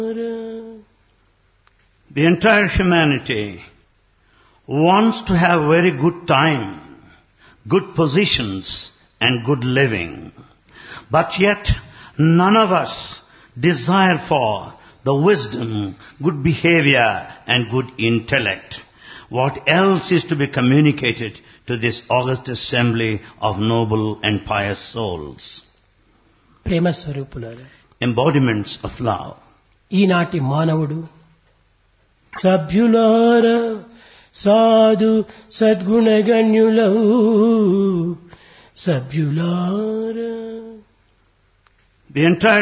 The entire humanity wants to have very good time, good positions and good living. But yet none of us desire for the wisdom, good behavior and good intellect. What else is to be communicated to this august assembly of noble and pious souls? ప్రేమ స్వరూపులారా, Embodiments of love. ఈనాటి మానవుడు సభ్యులార సాధు సద్గుణగణ్యులవు సభ్యులార. The entire